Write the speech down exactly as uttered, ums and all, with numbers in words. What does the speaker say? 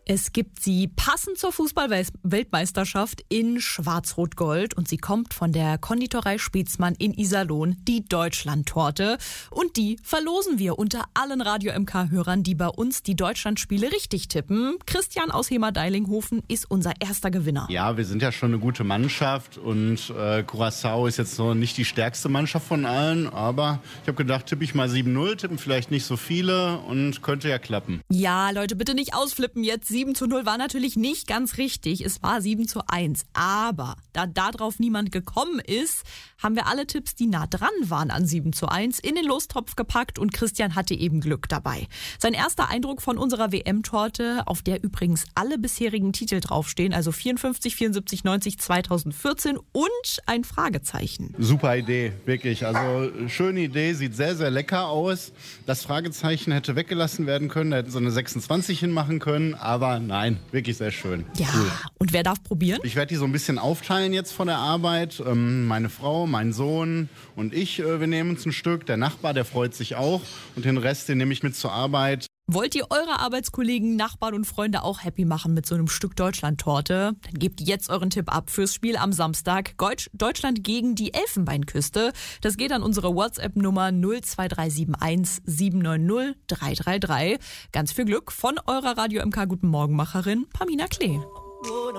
Es gibt sie passend zur Fußball-Weltmeisterschaft in Schwarz-Rot-Gold und sie kommt von der Konditorei Spitzmann in Iserlohn, die Deutschland-Torte. Und die verlosen wir unter allen Radio-M K-Hörern, die bei uns die Deutschlandspiele richtig tippen. Christian aus Hemer-Deilinghofen ist unser erster Gewinner. Ja, wir sind ja schon eine gute Mannschaft und äh, Curaçao ist jetzt noch nicht die stärkste Mannschaft von allen, aber ich habe gedacht, tippe ich mal sieben null, tippen vielleicht nicht so viele und könnte ja klappen. Ja, Leute, bitte nicht ausflippen jetzt. sieben zu null war natürlich nicht ganz richtig. Es war sieben zu eins. Aber da darauf niemand gekommen ist, haben wir alle Tipps, die nah dran waren an sieben zu eins, in den Lostopf gepackt und Christian hatte eben Glück dabei. Sein erster Eindruck von unserer W M-Torte, auf der übrigens alle bisherigen Titel draufstehen, also vierundfünfzig, vierundsiebzig, neunzig, zweitausendvierzehn und ein Fragezeichen. Super Idee, wirklich. Also schöne Idee, sieht sehr, sehr lecker aus. Das Fragezeichen hätte weggelassen werden können, da hätten sie eine sechsundzwanzig hinmachen können, aber Aber nein, wirklich sehr schön. Ja, cool. Und wer darf probieren? Ich werde die so ein bisschen aufteilen jetzt von der Arbeit. Ähm, meine Frau, mein Sohn und ich, äh, wir nehmen uns ein Stück. Der Nachbar, der freut sich auch. Und den Rest, den nehme ich mit zur Arbeit. Wollt ihr eure Arbeitskollegen, Nachbarn und Freunde auch happy machen mit so einem Stück Deutschland-Torte? Dann gebt jetzt euren Tipp ab fürs Spiel am Samstag. Deutschland gegen die Elfenbeinküste. Das geht an unsere WhatsApp-Nummer null zwei drei sieben eins sieben neun null drei drei drei. Ganz viel Glück von eurer Radio-M K Guten Morgen-Macherin Pamina Klee.